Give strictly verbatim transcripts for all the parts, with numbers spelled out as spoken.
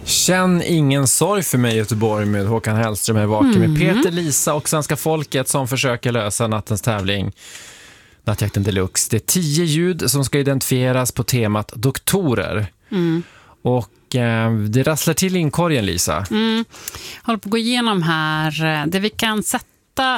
Känn ingen sorg för mig i Göteborg med Håkan Hellström är vaken mm. med Peter, Lisa och Svenska folket som försöker lösa nattens tävling. Nattjakten Deluxe. Det är tio ljud som ska identifieras på temat doktorer. Mm. Och eh, det rasslar till inkorgen, Lisa. Mm. Håller på att gå igenom här. Det vi kan sätta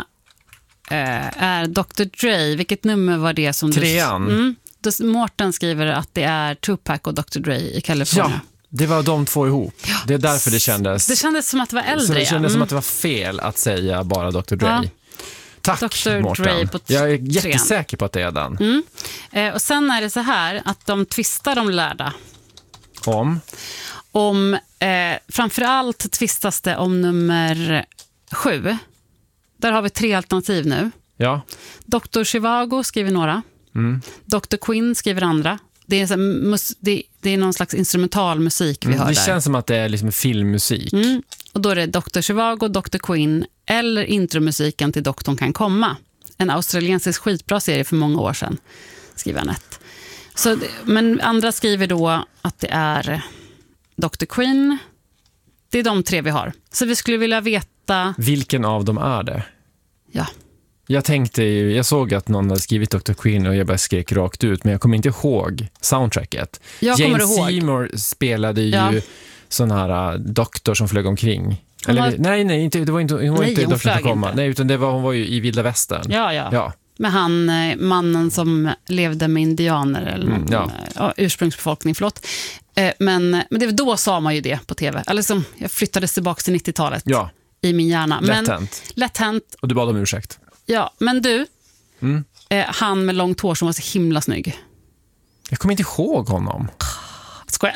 eh, är doktor Dre. Vilket nummer var det som Trean. du... Mm. Mårten skriver att det är Tupac och doktor Dre i Kalifornien. Ja, det var de två ihop. Ja. Det är därför det kändes... Det kändes som att det var äldre. Så det kändes mm. som att det var fel att säga bara doktor Dre. Ja. Tack, doktor Mårten. Dre på t- Jag är jättesäker på att det är den. Mm. Eh, och sen är det så här att de tvistar de lärda. Om? Om, eh, framförallt tvistas det om nummer sju. Där har vi tre alternativ nu. Ja. doktor Zhivago skriver några. Mm. doktor Quinn skriver andra. Det är, så, mus, det, det är någon slags instrumental musik vi mm, hör det där. Det känns som att det är liksom filmmusik. Mm. Och då är det doktor Zhivago, doktor Quinn eller intromusiken till Doktorn kan komma. En australiensisk skitbra serie för många år sedan, skriver Annette. Så, men andra skriver då att det är doktor Quinn. Det är de tre vi har. Så vi skulle vilja veta... Vilken av dem är det? Ja. Jag tänkte ju, jag såg att någon hade skrivit doktor Quinn och jag bara skrek rakt ut, men jag kommer inte ihåg soundtracket. Jag James kommer ihåg. Seymour spelade ju ja. sån här uh, doktor som flög omkring. Eller, var... Nej, nej, inte, det var inte, hon var nej, inte hon doktorn som komma. Inte. Nej, utan det var, hon var ju i Vilda Västern. Ja, ja. ja. Med han, mannen som levde med indianer eller någon, mm, ja. ja, ursprungsbefolkning, förlåt. Men, men det, då sa man ju det på tv. Eller som, jag flyttades tillbaka till nittiotalet ja. i min hjärna. Lätt hänt. Lätt hänt. Och du bad om ursäkt. Ja, men du, mm. eh, han med långt hår som var så himla snygg. Jag kommer inte ihåg honom. Skoja.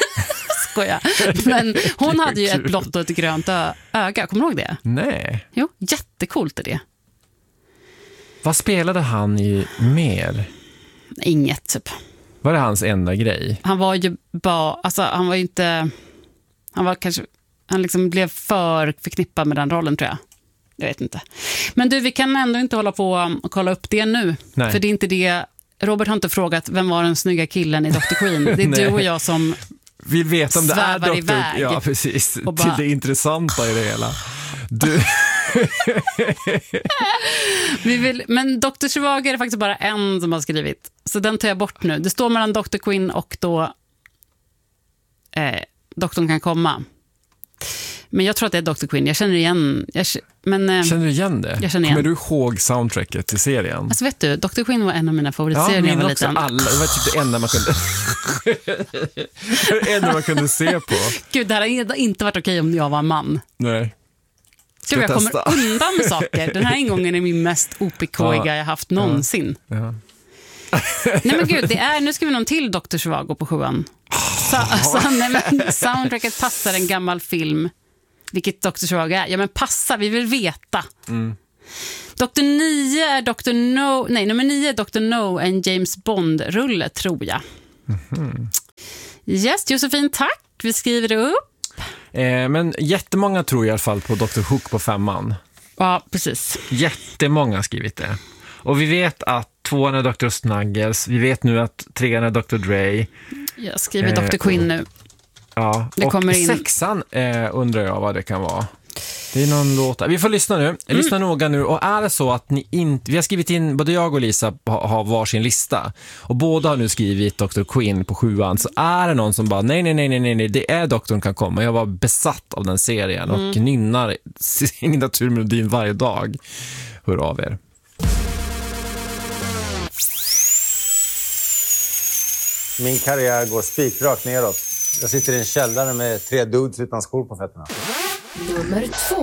Skoja. Men hon hade ju ett blått och ett grönt ö- öga. Kommer du ihåg det? Nej. Jo, jättekult är det. Vad spelade han i mer? Inget, typ. Var det hans enda grej? Han var ju bara, alltså han var ju inte, han var kanske, han liksom blev för förknippad med den rollen, tror jag. Jag vet inte. Men du, vi kan ändå inte hålla på och kolla upp det nu. Nej. För det är inte det, Robert har inte frågat vem var den snygga killen i doktor Quinn. Det är du och jag som vill veta om det är doktor. Iväg. Ja, precis. Bara... Till det intressanta i det hela. Du... Vi vill, men doktor Zhivago är det faktiskt bara en som har skrivit. Så den tar jag bort nu. Det står mellan doktor Quinn och då eh, doktorn kan komma. Men jag tror att det är doktor Quinn. Jag känner igen... Jag, men, eh, känner du igen det? Jag känner igen. Kommer du ihåg soundtracket till serien? Alltså vet du, doktor Quinn var en av mina favoritserier ja, när jag var också liten. Alla, det var typ det enda man kunde... det enda man kunde se på. Gud, det här hade inte varit okej om jag var en man. Nej. Ska jag kommer undan med saker. Den här ingången är min mest O P K-iga ja. jag haft någonsin. Ja. Ja. Nej men gud, det är, nu ska vi någon till doktor Zhivago på sjuan. Så, alltså, nej, men soundtracket passar en gammal film. Vilket doktor Zhivago är. Ja men passa, vi vill veta. Mm. doktor nio är doktor No, nej nummer nio är doktor No, en James Bond-rulle tror jag. Mm-hmm. Yes, Josefin, tack. Vi skriver det upp. Eh, men jättemånga tror i alla fall på doktor Hook på femman. Ja, precis. Jättemånga har skrivit det. Och vi vet att tvåan är doktor Snuggles. Vi vet nu att trean är doktor Dre. Jag skriver eh, doktor Quinn nu. Ja, det och kommer in. Sexan eh, undrar jag vad det kan vara. Det är någon låt. Vi får lyssna nu. Lyssna mm. noga nu. Och är det så att ni inte... Vi har skrivit in, både jag och Lisa har, har varsin lista. Och båda har nu skrivit doktor Quinn på sjuan. Så är det någon som bara, nej, nej, nej, nej, nej, det är doktorn kan komma. Jag var besatt av den serien och mm. nynnar signaturmelodin varje dag. Hör av er. Min karriär går spikrakt neråt. Jag sitter i en källare med tre dudes utan skor på fötterna. Nummer två.